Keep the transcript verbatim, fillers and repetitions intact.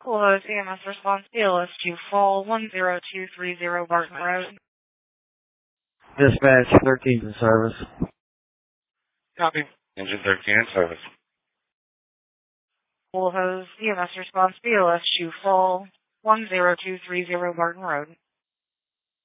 Hello, C M S response B L S to fall one zero two three zero Barton Road. Dispatch thirteen in service. Copy. Engine thirteen in service. Full hose C M S response B L S to fall one zero two three zero Barton Road.